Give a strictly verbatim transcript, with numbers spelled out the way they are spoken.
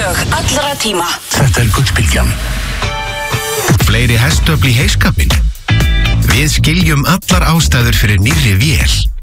Viðtök allra tíma. Þetta er Gullbylgjan. Fleiri hestöfl í heiskapinn. Við skiljum allar ástæður fyrir nýrri vél.